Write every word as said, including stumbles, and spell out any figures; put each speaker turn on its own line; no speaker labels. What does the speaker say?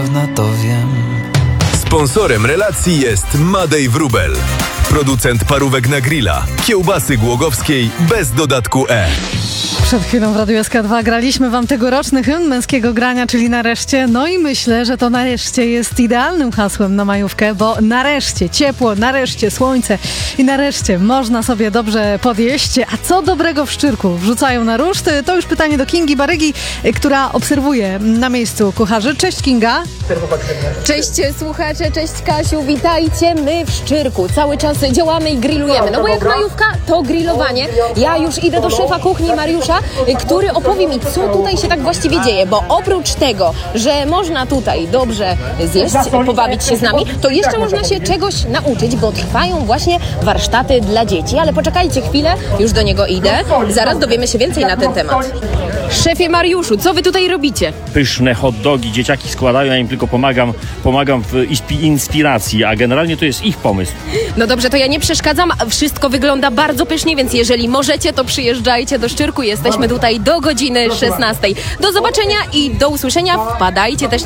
Na to wiem.
Sponsorem relacji jest Madej Wróbel, producent parówek na grilla, kiełbasy głogowskiej bez dodatku E.
Przed chwilą w Radiu S K dwa graliśmy wam tegoroczny hymn męskiego grania, czyli Nareszcie. No i myślę, że to nareszcie jest idealnym hasłem na majówkę, bo nareszcie ciepło, nareszcie słońce i nareszcie można sobie dobrze podjeść. A co dobrego w Szczyrku wrzucają na ruszt? To już pytanie do Kingi Barygi, która obserwuje na miejscu kucharzy. Cześć Kinga.
Cześć słuchacze, cześć Kasiu, witajcie. My w Szczyrku cały czas działamy i grillujemy. No bo jak majówka, to grillowanie. Ja już idę do szefa kuchni Mariusza, który opowie mi, co tutaj się tak właściwie dzieje, bo oprócz tego, że można tutaj dobrze zjeść, pobawić się z nami, to jeszcze można się czegoś nauczyć, bo trwają właśnie warsztaty dla dzieci, ale poczekajcie chwilę, już do niego idę, zaraz dowiemy się więcej na ten temat. Szefie Mariuszu, co wy tutaj robicie?
Pyszne hot dogi, dzieciaki składają, ja im tylko pomagam, pomagam w inspiracji, a generalnie to jest ich pomysł.
No dobrze, to ja nie przeszkadzam, wszystko wygląda bardzo pysznie, więc jeżeli możecie, to przyjeżdżajcie do Szczyrku, jesteśmy tutaj do godziny szesnastej. Do zobaczenia i do usłyszenia, wpadajcie też